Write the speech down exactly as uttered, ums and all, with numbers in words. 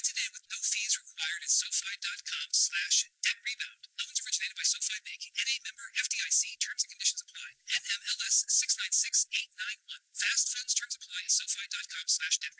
today with no fees required at SoFi.com slash debt rebound. Loans originated by SoFi Bank, N A member F D I C. Terms and conditions apply. N M L S six nine six eight nine one. Fast funds terms apply at SoFi.com slash debt